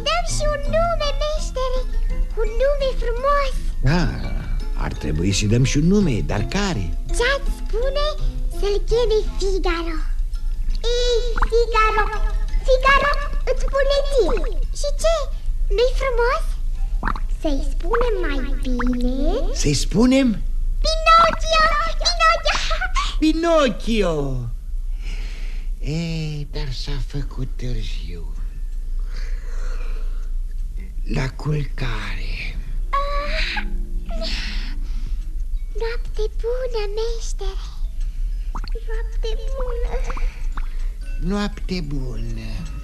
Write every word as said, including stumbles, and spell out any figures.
dăm și un nume, meștere. Un nume frumos. Ah, ar trebui să dăm și un nume, dar care? Ce-ați spune să-l cheme Figaro? Ei, Figaro, Figaro, îți spune ție. Și ce? Nu-i frumos? Să-i spunem mai bine? Să-i spunem? Pinocchio, Pinocchio. Pinocchio. E, dar s-a făcut târziu. La culcare. Ah. Noapte bună, meștere. Noapte bună. Noapte bună.